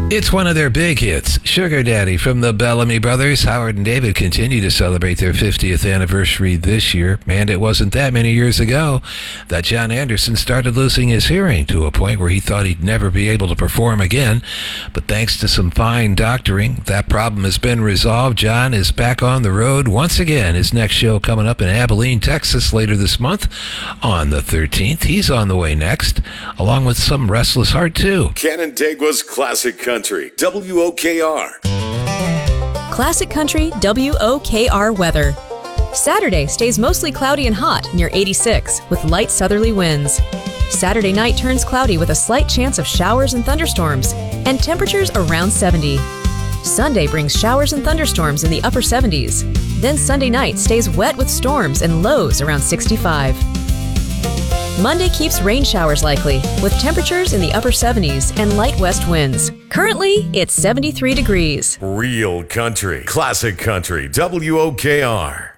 It's one of their big hits, Sugar Daddy from the Bellamy Brothers. Howard and David continue to celebrate their 50th anniversary this year, and it wasn't that many years ago that John Anderson started losing his hearing to a point where he thought he'd never be able to perform again. But thanks to some fine doctoring, that problem has been resolved. John is back on the road once again. His next show coming up in Abilene, Texas later this month on the 13th. He's on the way next, along with some Restless Heart too. Canandaigua's Classic Country, WOKR. Classic Country WOKR weather. Saturday stays mostly cloudy and hot near 86 with light southerly winds. Saturday night turns cloudy with a slight chance of showers and thunderstorms and temperatures around 70. Sunday brings showers and thunderstorms in the upper 70s. Then Sunday night stays wet with storms and lows around 65. Monday keeps rain showers likely, with temperatures in the upper 70s and light west winds. Currently, it's 73 degrees. Real country, classic country, WOKR.